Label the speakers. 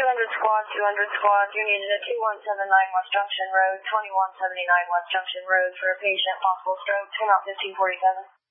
Speaker 1: 200 squad, you needed at 2179 West Junction Road, 2179 West Junction Road for a patient, possible stroke, 10 out 1547.